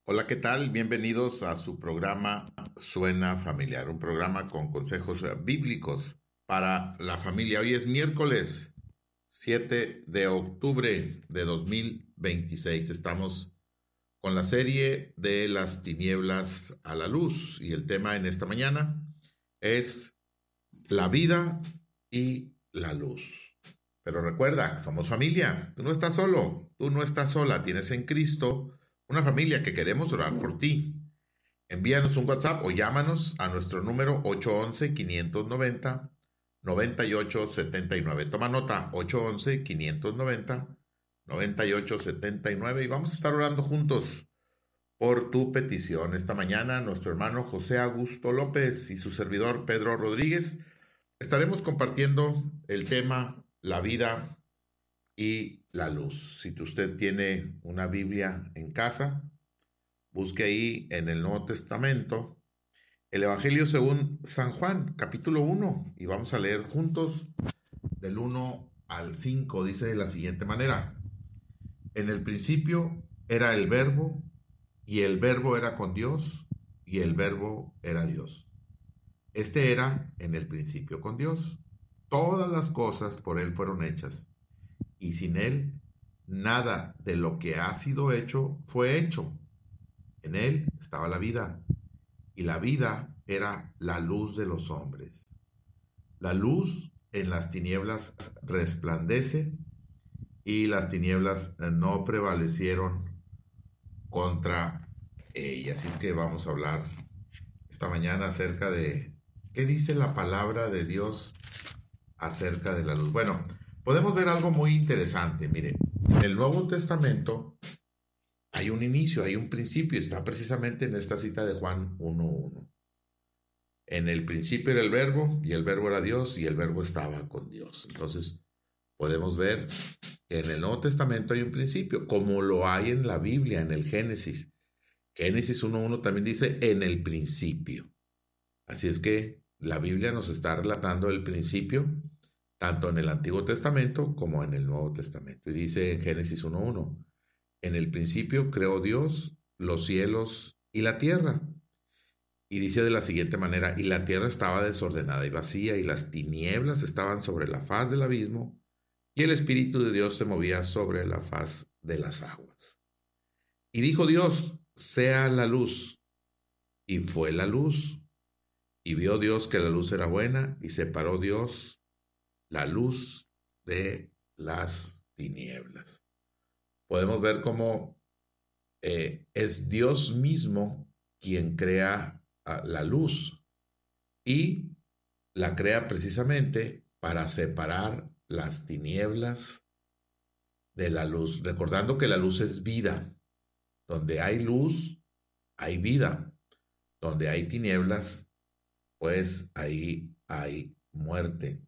Hola, ¿qué tal? Bienvenidos a su programa Suena Familiar, un programa con consejos bíblicos para la familia. Hoy es miércoles 7 de octubre de 2026. Estamos con la serie de las tinieblas a la luz y el tema en esta mañana es la vida y la luz. Pero recuerda, somos familia, tú no estás solo, tú no estás sola, tienes en Cristo una familia que queremos orar por ti. Envíanos un WhatsApp o llámanos a nuestro número 811-590-9879. Toma nota, 811-590-9879 y vamos a estar orando juntos por tu petición. Esta mañana nuestro hermano José Augusto López y su servidor Pedro Rodríguez estaremos compartiendo el tema la vida y la luz. Si usted tiene una Biblia en casa, busque ahí en el Nuevo Testamento el Evangelio según San Juan, capítulo 1, y vamos a leer juntos del 1 al 5. Dice de la siguiente manera: En el principio era el Verbo, y el Verbo era con Dios, y el Verbo era Dios. Este era en el principio con Dios. Todas las cosas por Él fueron hechas, y sin Él nada de lo que ha sido hecho fue hecho. En Él estaba la vida, y la vida era la luz de los hombres. La luz en las tinieblas resplandece, y las tinieblas no prevalecieron contra ella. Así es que vamos a hablar esta mañana acerca de qué dice la palabra de Dios acerca de la luz. Bueno, podemos ver algo muy interesante. Miren, en el Nuevo Testamento hay un inicio, hay un principio, está precisamente en esta cita de Juan 1:1. En el principio era el Verbo, y el Verbo era Dios, y el Verbo estaba con Dios. Entonces, podemos ver que en el Nuevo Testamento hay un principio, como lo hay en la Biblia, en el Génesis. Génesis 1:1 también dice en el principio. Así es que la Biblia nos está relatando el principio, tanto en el Antiguo Testamento como en el Nuevo Testamento. Y dice en Génesis 1:1, en el principio creó Dios los cielos y la tierra. Y dice de la siguiente manera, y la tierra estaba desordenada y vacía, y las tinieblas estaban sobre la faz del abismo, y el Espíritu de Dios se movía sobre la faz de las aguas. Y dijo Dios, sea la luz, y fue la luz. Y vio Dios que la luz era buena, y separó Dios la luz de las tinieblas. Podemos ver cómo es Dios mismo quien crea la luz, y la crea precisamente para separar las tinieblas de la luz, recordando que la luz es vida. Donde hay luz, hay vida. Donde hay tinieblas, pues ahí hay muerte.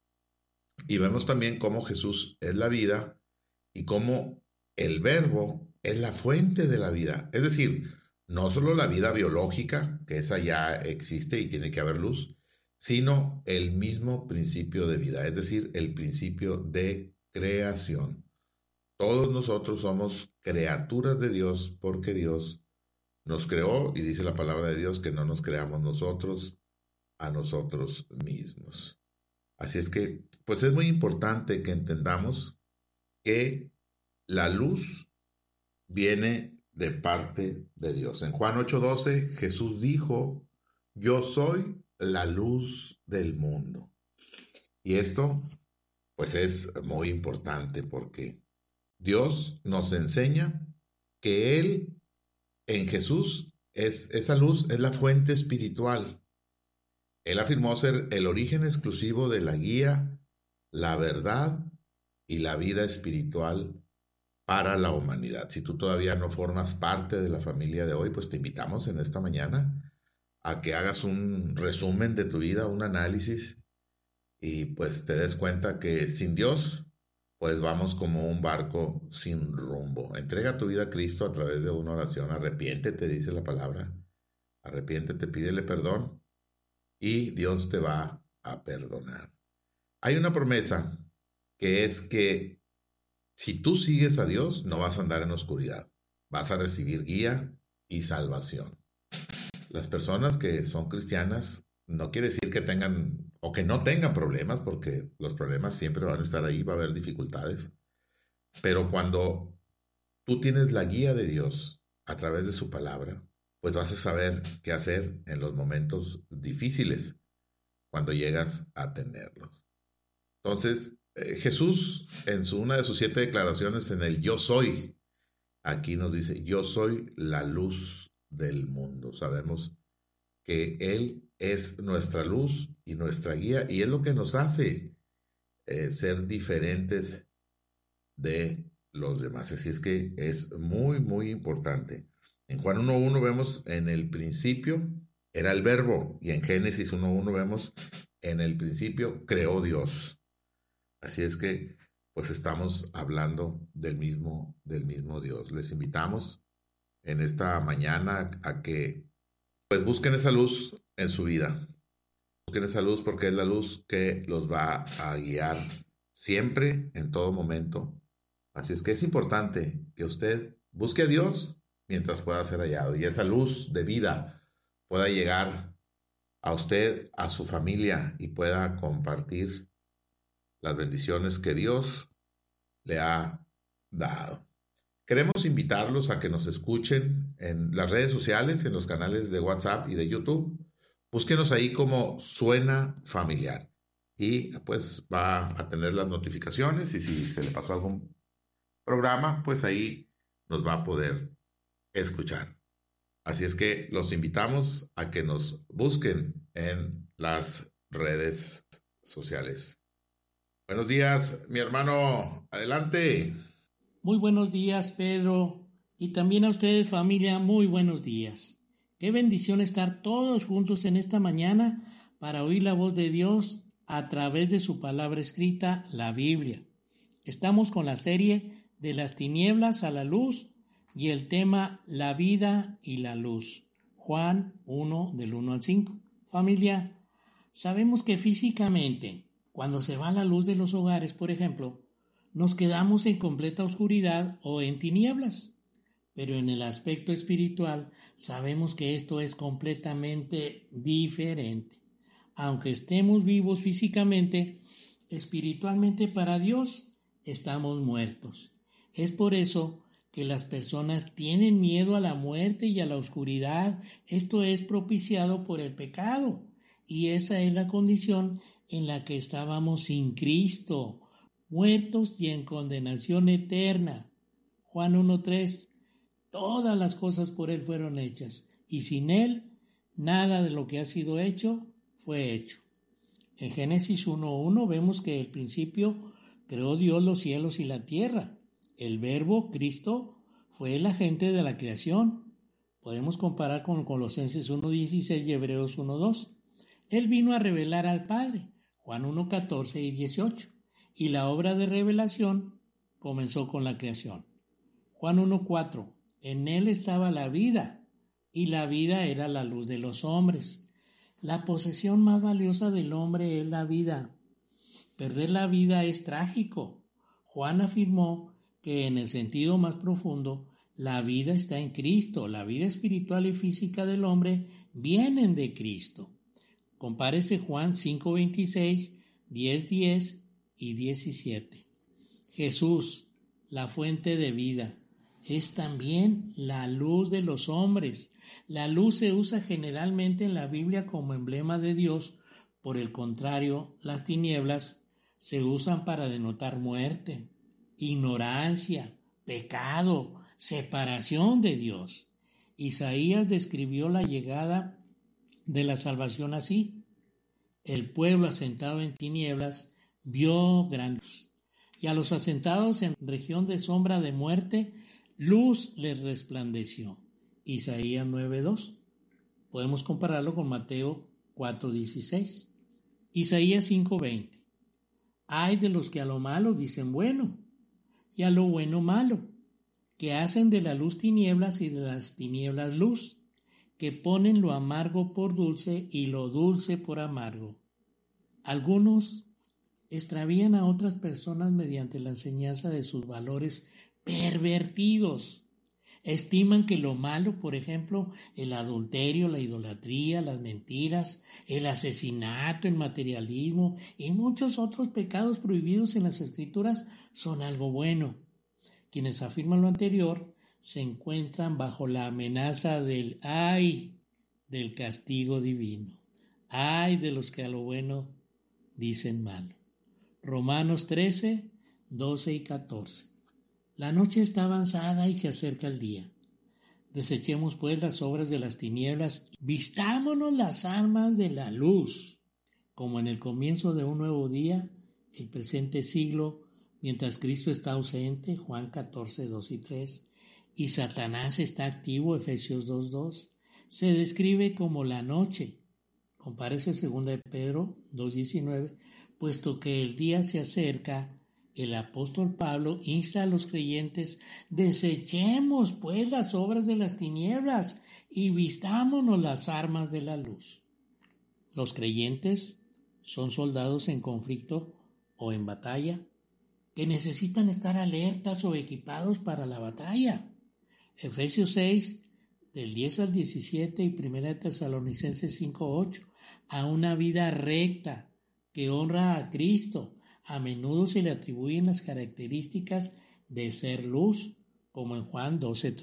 Y vemos también cómo Jesús es la vida y cómo el Verbo es la fuente de la vida. Es decir, no solo la vida biológica, que esa ya existe y tiene que haber luz, sino el mismo principio de vida, es decir, el principio de creación. Todos nosotros somos criaturas de Dios porque Dios nos creó, y dice la palabra de Dios que no nos creamos nosotros a nosotros mismos. Así es que, pues es muy importante que entendamos que la luz viene de parte de Dios. En Juan 8:12, Jesús dijo, yo soy la luz del mundo. Y esto, pues es muy importante porque Dios nos enseña que Él, en Jesús, esa luz es la fuente espiritual. Él afirmó ser el origen exclusivo de la guía, la verdad y la vida espiritual para la humanidad. Si tú todavía no formas parte de la familia de hoy, pues te invitamos en esta mañana a que hagas un resumen de tu vida, un análisis, y pues te des cuenta que sin Dios, pues vamos como un barco sin rumbo. Entrega tu vida a Cristo a través de una oración. Arrepiéntete, dice la palabra. Arrepiéntete, pídele perdón y Dios te va a perdonar. Hay una promesa que es que si tú sigues a Dios, no vas a andar en oscuridad. Vas a recibir guía, y salvación. Las personas que son cristianas no quiere decir que tengan o que no tengan problemas, porque los problemas siempre van a estar ahí, va a haber dificultades. Pero cuando tú tienes la guía de Dios a través de su palabra, pues vas a saber qué hacer en los momentos difíciles cuando llegas a tenerlos. Entonces, Jesús en una de sus 7 declaraciones en el yo soy, aquí nos dice, yo soy la luz del mundo. Sabemos que Él es nuestra luz y nuestra guía y es lo que nos hace ser diferentes de los demás. Así es que es muy, muy importante. En Juan 1.1 vemos en el principio era el verbo y en Génesis 1.1 vemos en el principio creó Dios. Así es que pues estamos hablando del mismo Dios. Les invitamos en esta mañana a que pues busquen esa luz en su vida. Busquen esa luz porque es la luz que los va a guiar siempre, en todo momento. Así es que es importante que usted busque a Dios mientras pueda ser hallado y esa luz de vida pueda llegar a usted, a su familia y pueda compartir las bendiciones que Dios le ha dado. Queremos invitarlos a que nos escuchen en las redes sociales, en los canales de WhatsApp y de YouTube. Búsquenos ahí como Suena Familiar y pues va a tener las notificaciones y si se le pasó algún programa, pues ahí nos va a poder escuchar. Así es que los invitamos a que nos busquen en las redes sociales. Buenos días, mi hermano. Adelante. Muy buenos días, Pedro, y también a ustedes, familia, muy buenos días. Qué bendición estar todos juntos en esta mañana para oír la voz de Dios a través de su palabra escrita, la Biblia. Estamos con la serie de las tinieblas a la luz y el tema la vida y la luz. Juan 1 del 1 al 5. Familia, sabemos que físicamente, cuando se va la luz de los hogares, por ejemplo, nos quedamos en completa oscuridad o en tinieblas. Pero en el aspecto espiritual sabemos que esto es completamente diferente. Aunque estemos vivos físicamente, espiritualmente para Dios estamos muertos. Es por eso que las personas tienen miedo a la muerte y a la oscuridad. Esto es propiciado por el pecado. Y esa es la condición en la que estábamos sin Cristo, muertos y en condenación eterna. Juan 1.3. Todas las cosas por Él fueron hechas, y sin Él nada de lo que ha sido hecho fue hecho. En Génesis 1.1 vemos que al principio creó Dios los cielos y la tierra. El Verbo, Cristo, fue el agente de la creación. Podemos comparar con Colosenses 1.16 y Hebreos 1.2. Él vino a revelar al Padre, Juan 1.14 y 18. Y la obra de revelación comenzó con la creación. Juan 1.4. En él estaba la vida, y la vida era la luz de los hombres. La posesión más valiosa del hombre es la vida. Perder la vida es trágico. Juan afirmó que en el sentido más profundo, la vida está en Cristo. La vida espiritual y física del hombre vienen de Cristo. Compárese Juan 5.26, 10.10 y 17. Jesús, la fuente de vida, es también la luz de los hombres. La luz se usa generalmente en la Biblia como emblema de Dios. Por el contrario, las tinieblas se usan para denotar muerte, ignorancia, pecado, separación de Dios. Isaías describió la llegada de la salvación así: el pueblo asentado en tinieblas vio gran luz, y a los asentados en región de sombra de muerte, luz les resplandeció. Isaías 9.2. Podemos compararlo con Mateo 4.16. Isaías 5.20. Ay de los que a lo malo dicen bueno, y a lo bueno malo, que hacen de la luz tinieblas y de las tinieblas luz, que ponen lo amargo por dulce y lo dulce por amargo. Algunos extravían a otras personas mediante la enseñanza de sus valores pervertidos. Estiman que lo malo, por ejemplo, el adulterio, la idolatría, las mentiras, el asesinato, el materialismo y muchos otros pecados prohibidos en las Escrituras son algo bueno. Quienes afirman lo anterior se encuentran bajo la amenaza del ay del castigo divino. Ay de los que a lo bueno dicen malo. Romanos 13, 12 y 14. La noche está avanzada y se acerca el día. Desechemos pues las obras de las tinieblas, vistámonos las armas de la luz, como en el comienzo de un nuevo día, el presente siglo, mientras Cristo está ausente, Juan 14, 2 y 3, y Satanás está activo, Efesios 2, 2, se describe como la noche. Compárese 2 de Pedro 2:19, puesto que el día se acerca, el apóstol Pablo insta a los creyentes: desechemos pues las obras de las tinieblas y vistámonos las armas de la luz. Los creyentes son soldados en conflicto o en batalla que necesitan estar alertas o equipados para la batalla. Efesios 6, del 10 al 17 y 1 Tesalonicenses 5:8, a una vida recta que honra a Cristo. A menudo se le atribuyen las características de ser luz, como en Juan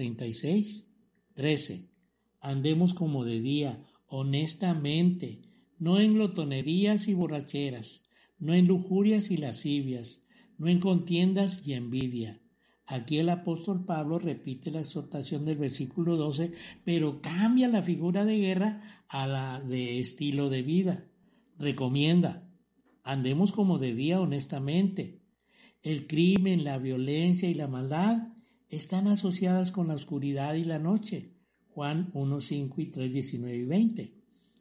12:36. 13. Andemos como de día, honestamente, no en glotonerías y borracheras, no en lujurias y lascivias, no en contiendas y envidia. Aquí el apóstol Pablo repite la exhortación del versículo 12, pero cambia la figura de guerra a la de estilo de vida. Recomienda: andemos como de día honestamente. El crimen, la violencia y la maldad están asociadas con la oscuridad y la noche. Juan 1:5 y 3:19 y 20.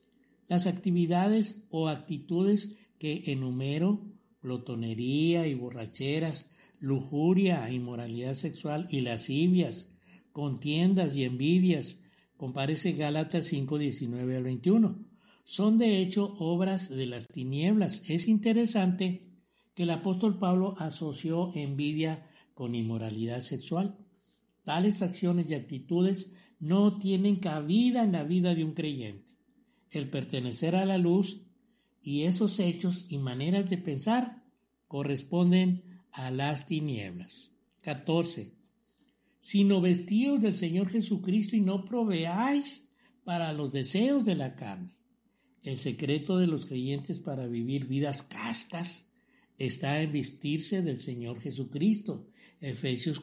Las actividades o actitudes que enumero, glotonería y borracheras, lujuria, inmoralidad sexual y lascivias, contiendas y envidias, compárese Gálatas 5:19 al 21, son de hecho obras de las tinieblas. Es interesante que el apóstol Pablo asoció envidia con inmoralidad sexual. Tales acciones y actitudes no tienen cabida en la vida de un creyente. El pertenecer a la luz y esos hechos y maneras de pensar corresponden a las tinieblas. 14. Sino vestíos del Señor Jesucristo y no proveáis para los deseos de la carne. El secreto de los creyentes para vivir vidas castas está en vestirse del Señor Jesucristo. Efesios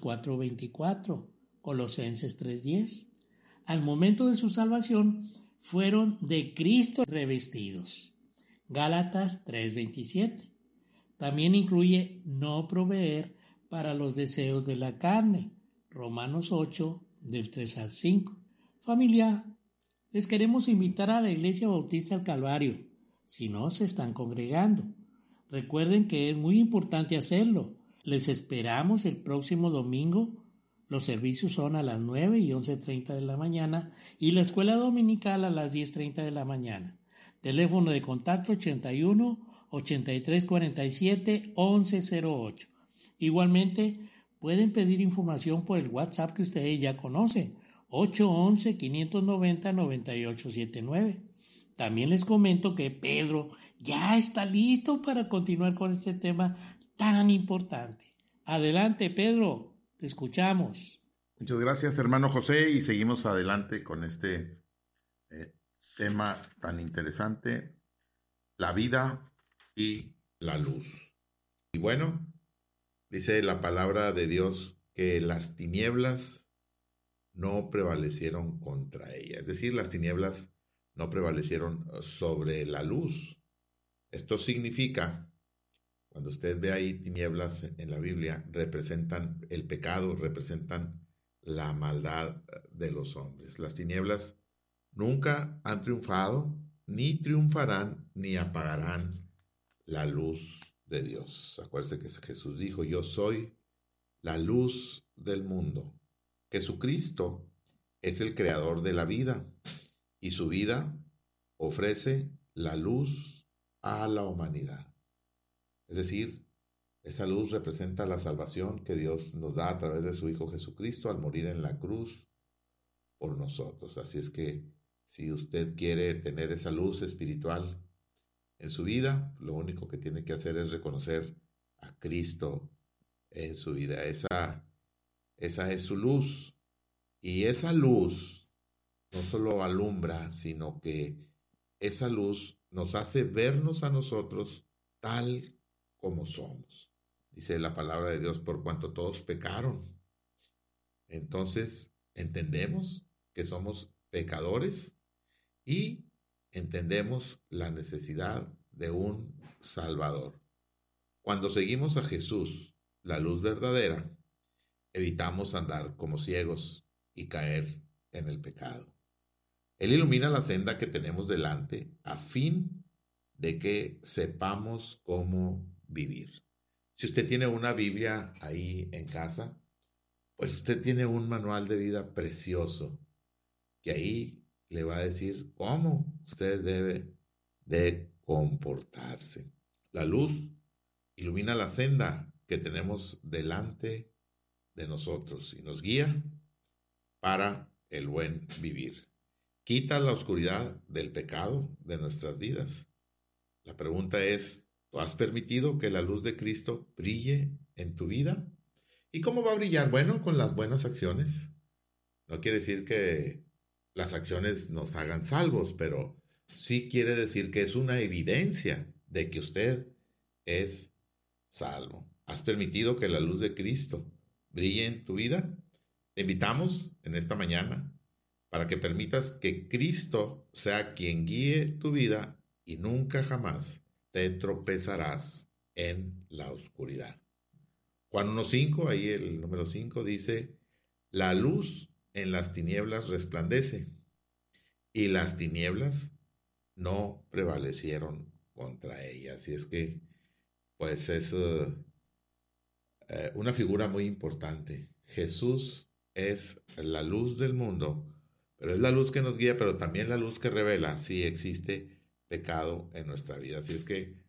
4:24, Colosenses 3:10. Al momento de su salvación fueron de Cristo revestidos. Gálatas 3:27. También incluye no proveer para los deseos de la carne. Romanos 8, del 3 al 5. Familia, les queremos invitar a la Iglesia Bautista del Calvario, si no se están congregando. Recuerden que es muy importante hacerlo. Les esperamos el próximo domingo. Los servicios son a las 9 y 11:30 de la mañana y la escuela dominical a las 10:30 de la mañana. Teléfono de contacto 81 83 47 1108. Igualmente, pueden pedir información por el WhatsApp que ustedes ya conocen, 811-590-9879. También les comento que Pedro ya está listo para continuar con este tema tan importante. Adelante, Pedro, te escuchamos. Muchas gracias, hermano José, y seguimos adelante con este tema tan interesante, la vida y la luz. Y bueno, dice la palabra de Dios que las tinieblas no prevalecieron contra ella. Es decir, las tinieblas no prevalecieron sobre la luz. Esto significa, cuando usted ve ahí tinieblas en la Biblia, representan el pecado, representan la maldad de los hombres. Las tinieblas nunca han triunfado, ni triunfarán, ni apagarán la luz de Dios. Acuérdense que Jesús dijo: yo soy la luz del mundo. Jesucristo es el creador de la vida y su vida ofrece la luz a la humanidad. Es decir, esa luz representa la salvación que Dios nos da a través de su Hijo Jesucristo al morir en la cruz por nosotros. Así es que si usted quiere tener esa luz espiritual en su vida, lo único que tiene que hacer es reconocer a Cristo en su vida. Esa es su luz. Y esa luz no solo alumbra, sino que esa luz nos hace vernos a nosotros tal como somos. Dice la palabra de Dios, por cuanto todos pecaron. Entonces, entendemos que somos pecadores y entendemos la necesidad de un Salvador. Cuando seguimos a Jesús, la luz verdadera, evitamos andar como ciegos y caer en el pecado. Él ilumina la senda que tenemos delante a fin de que sepamos cómo vivir. Si usted tiene una Biblia ahí en casa, pues usted tiene un manual de vida precioso que ahí le va a decir cómo usted debe de comportarse. La luz ilumina la senda que tenemos delante de nosotros y nos guía para el buen vivir. Quita la oscuridad del pecado de nuestras vidas. La pregunta es, ¿tú has permitido que la luz de Cristo brille en tu vida? ¿Y cómo va a brillar? Bueno, con las buenas acciones. No quiere decir que las acciones nos hagan salvos, pero sí quiere decir que es una evidencia de que usted es salvo. ¿Has permitido que la luz de Cristo brille en tu vida? Te invitamos en esta mañana para que permitas que Cristo sea quien guíe tu vida y nunca jamás te tropezarás en la oscuridad. Juan 1.5, ahí el número 5 dice, la luz en las tinieblas resplandece y las tinieblas no prevalecieron contra ella. Así es que, pues es una figura muy importante. Jesús es la luz del mundo, pero es la luz que nos guía, pero también la luz que revela si existe pecado en nuestra vida. Así es que